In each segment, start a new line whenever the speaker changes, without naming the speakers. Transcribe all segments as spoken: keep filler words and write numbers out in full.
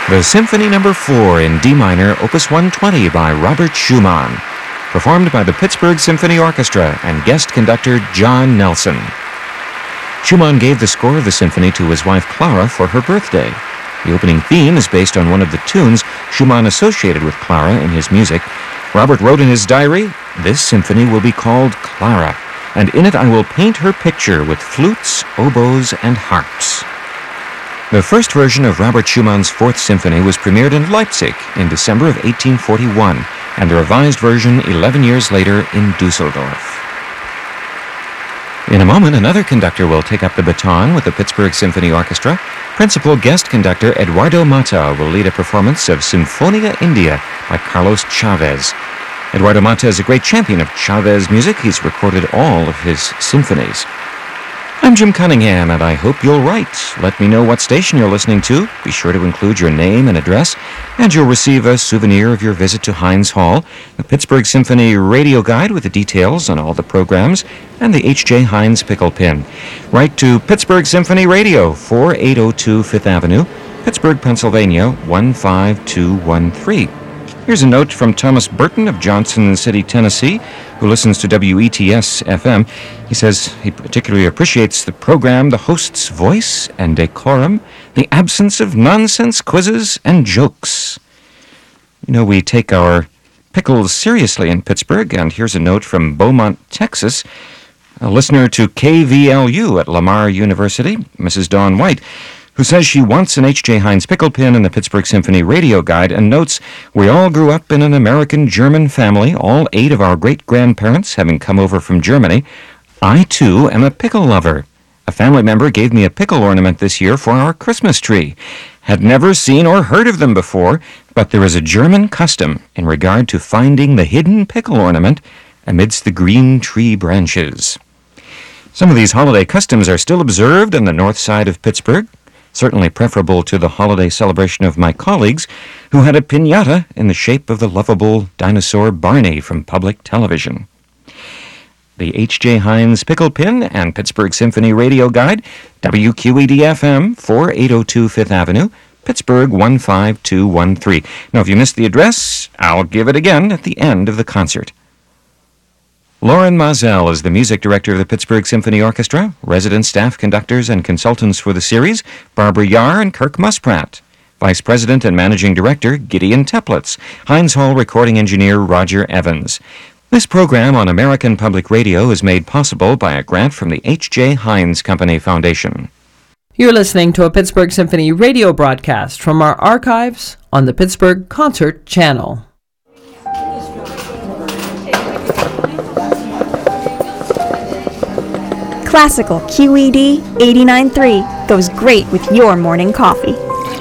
The Symphony Number four in D minor, Opus one twenty by Robert Schumann, performed by the Pittsburgh Symphony Orchestra and guest conductor John Nelson. Schumann gave the score of the symphony to his wife Clara for her birthday. The opening theme is based on one of the tunes Schumann associated with Clara in his music. Robert wrote in his diary, "This symphony will be called Clara, and in it I will paint her picture with flutes, oboes, and harps." The first version of Robert Schumann's Fourth Symphony was premiered in Leipzig in December of eighteen forty-one, and the revised version eleven years later in Dusseldorf. In a moment, another conductor will take up the baton with the Pittsburgh Symphony Orchestra. Principal guest conductor Eduardo Mata will lead a performance of Sinfonia India by Carlos Chavez. Eduardo Mata is a great champion of Chavez music. He's recorded all of his symphonies. I'm Jim Cunningham, and I hope you'll write. Let me know what station you're listening to. Be sure to include your name and address, and you'll receive a souvenir of your visit to Heinz Hall, the Pittsburgh Symphony radio guide with the details on all the programs, and the H J. Heinz pickle pin. Write to Pittsburgh Symphony Radio, forty-eight oh two Fifth Avenue, Pittsburgh, Pennsylvania, one five two one three. Here's a note from Thomas Burton of Johnson City, Tennessee, who listens to W E T S F M. He says he particularly appreciates the program, the host's voice and decorum, the absence of nonsense quizzes and jokes. You know, we take our pickles seriously in Pittsburgh, and here's a note from Beaumont, Texas, a listener to K V L U at Lamar University, Missus Dawn White, who says she wants an H J. Heinz pickle pin in the Pittsburgh Symphony radio guide, and notes, "We all grew up in an American-German family, all eight of our great-grandparents having come over from Germany. I, too, am a pickle lover. A family member gave me a pickle ornament this year for our Christmas tree. Had never seen or heard of them before, but there is a German custom in regard to finding the hidden pickle ornament amidst the green tree branches." Some of these holiday customs are still observed on the north side of Pittsburgh, certainly preferable to the holiday celebration of my colleagues, who had a piñata in the shape of the lovable dinosaur Barney from public television. The H J. Heinz Pickle Pin and Pittsburgh Symphony Radio Guide, W Q E D F M, forty-eight oh two Fifth Avenue, Pittsburgh, one five two one three. Now, if you missed the address, I'll give it again at the end of the concert. Lauren Mazel is the music director of the Pittsburgh Symphony Orchestra. Resident staff conductors and consultants for the series, Barbara Yar and Kirk Muspratt. Vice President and Managing Director, Gideon Teplitz. Heinz Hall recording engineer, Roger Evans. This program on American Public Radio is made possible by a grant from the H J. Heinz Company Foundation.
You're listening to a Pittsburgh Symphony radio broadcast from our archives on the Pittsburgh Concert Channel.
Classical Q E D eighty-nine point three goes great with your morning coffee.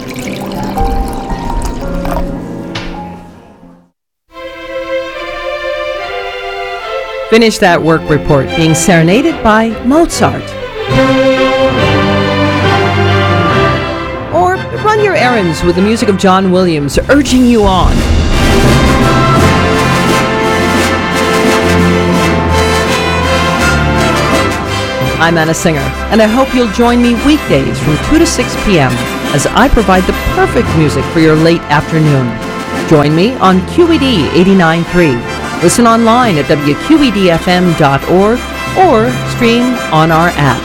Finish that work report being serenaded by Mozart. Or run your errands with the music of John Williams urging you on. I'm Anna Singer, and I hope you'll join me weekdays from two to six p.m. as I provide the perfect music for your late afternoon. Join me on Q E D eighty-nine point three. Listen online at W Q E D F M dot org or stream on our app.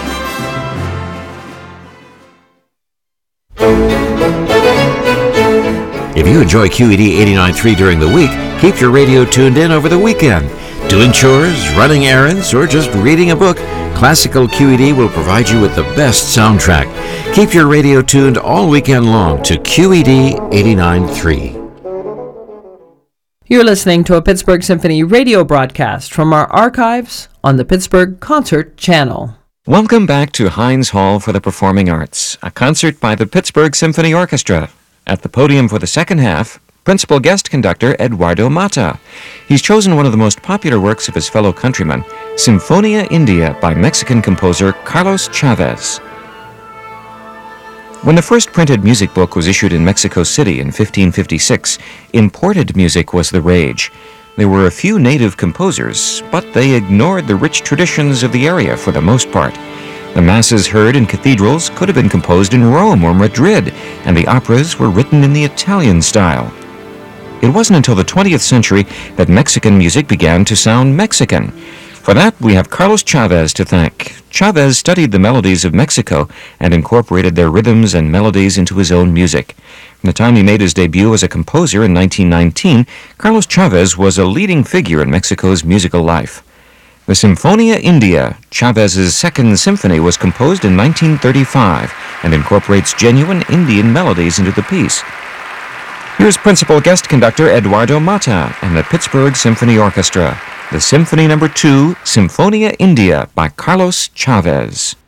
If you enjoy Q E D eighty-nine point three during the week, keep your radio tuned in over the weekend. Doing chores, running errands, or just reading a book, Classical Q E D will provide you with the best soundtrack. Keep your radio tuned all weekend long to Q E D eighty-nine point three.
You're listening to a Pittsburgh Symphony radio broadcast from our archives on the Pittsburgh Concert Channel.
Welcome back to Heinz Hall for the Performing Arts, a concert by the Pittsburgh Symphony Orchestra. At the podium for the second half, principal guest conductor Eduardo Mata. He's chosen one of the most popular works of his fellow countrymen, Sinfonia India by Mexican composer Carlos Chavez. When the first printed music book was issued in Mexico City in fifteen fifty-six, imported music was the rage. There were a few native composers, but they ignored the rich traditions of the area for the most part. The masses heard in cathedrals could have been composed in Rome or Madrid, and the operas were written in the Italian style. It wasn't until the twentieth century that Mexican music began to sound Mexican. For that, we have Carlos Chavez to thank. Chavez studied the melodies of Mexico and incorporated their rhythms and melodies into his own music. From the time he made his debut as a composer in nineteen nineteen, Carlos Chavez was a leading figure in Mexico's musical life. The Sinfonia India, Chavez's second symphony, was composed in nineteen thirty-five and incorporates genuine Indian melodies into the piece. Here's principal guest conductor Eduardo Mata and the Pittsburgh Symphony Orchestra, the Symphony Number two, Sinfonia India by Carlos Chavez.